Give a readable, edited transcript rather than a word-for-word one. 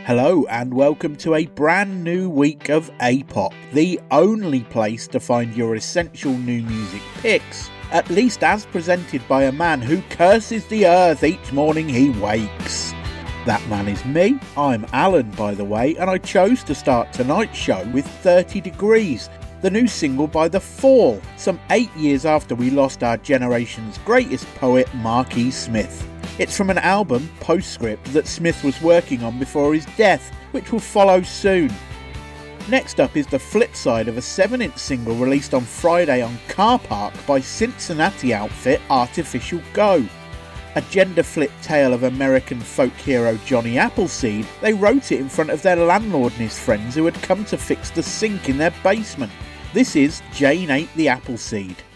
Hello and welcome to a brand new week of A-Pop, the only place to find your essential new music picks, at least as presented by a man who curses the earth each morning he wakes. That man is me. I'm Alan, by the way, and I chose to start tonight's show with 30 Degrees, the new single by The Fall, some 8 years after we lost our generation's greatest poet, Mark E. Smith. It's from an album, Postscript, that Smith was working on before his death, which will follow soon. Next up is the flip side of a 7-inch single released on Friday on Car Park by Cincinnati outfit Artificial Go. A gender-flip tale of American folk hero Johnny Appleseed, they wrote it in front of their landlord and his friends who had come to fix the sink in their basement. This is Jane Ate the Appleseed.